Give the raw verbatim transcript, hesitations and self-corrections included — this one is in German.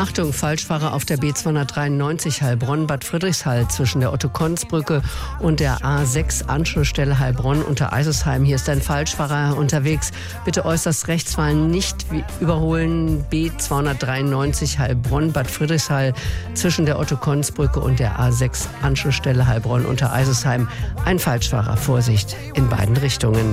Achtung, Falschfahrer auf der B zweihundertdreiundneunzig Heilbronn-Bad Friedrichshall zwischen der Otto-Konz-Brücke und der A sechs Anschlussstelle Heilbronn unter Eisesheim. Hier ist ein Falschfahrer unterwegs. Bitte äußerst rechts fahren, nicht überholen. B zweihundertdreiundneunzig Heilbronn-Bad Friedrichshall zwischen der Otto-Konz-Brücke und der A sechs Anschlussstelle Heilbronn unter Eisesheim. Ein Falschfahrer, Vorsicht in beiden Richtungen.